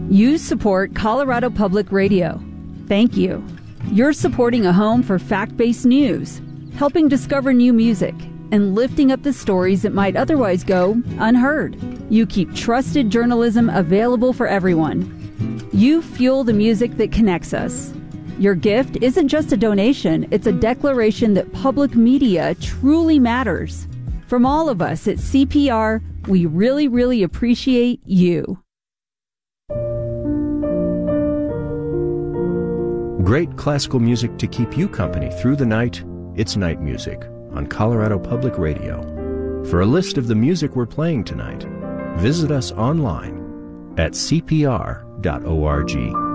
You support Colorado Public Radio. Thank you. You're supporting a home for fact-based news, helping discover new music, and lifting up the stories that might otherwise go unheard. You keep trusted journalism available for everyone. You fuel the music that connects us. Your gift isn't just a donation, it's a declaration that public media truly matters. From all of us at CPR, we really, really appreciate you. Great classical music to keep you company through the night. It's Night Music on Colorado Public Radio. For a list of the music we're playing tonight, visit us online at cpr.org.